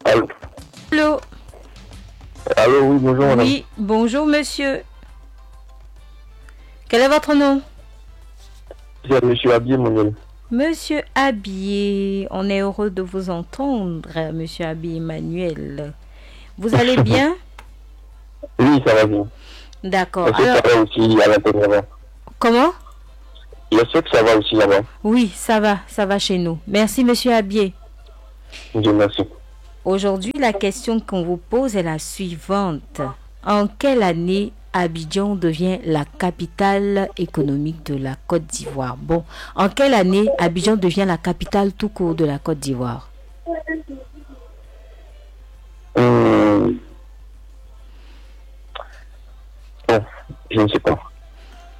Allô? Allô? Allô, oui, bonjour madame. Oui, bonjour monsieur. Quel est votre nom? C'est monsieur Abiy Emmanuel. Monsieur Habillé, on est heureux de vous entendre, monsieur Habillé Emmanuel. Vous allez bien? Oui, ça va bien. D'accord. Je sais que ça Alors, va aussi à l'intérieur. comment? Je sais que ça va aussi là-bas. Oui, ça va chez nous. Merci monsieur Habillé. Dieu merci. Aujourd'hui, la question qu'on vous pose est la suivante. En quelle année Abidjan devient la capitale économique de la Côte d'Ivoire? Bon, en quelle année Abidjan devient la capitale tout court de la Côte d'Ivoire? Bon, je ne sais pas.